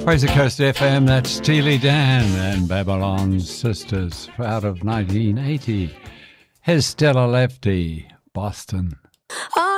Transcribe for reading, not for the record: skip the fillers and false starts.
Fraser Coast FM, that's Steely Dan and Babylon Sisters out of 1980. Here's Stella Lefty, Boston.